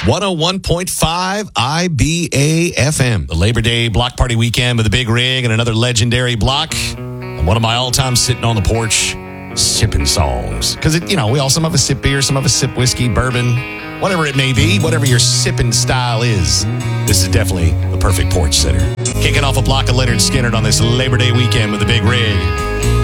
101.5 IBA FM. The Labor Day block party weekend with a big rig and another legendary block. And one of my all-time sitting on the porch sipping songs. Because, some of us sip beer, some of us sip whiskey, bourbon, whatever it may be, whatever your sipping style is. This is definitely the perfect porch sitter. Kicking off a block of Leonard Skinner on this Labor Day weekend with a big rig.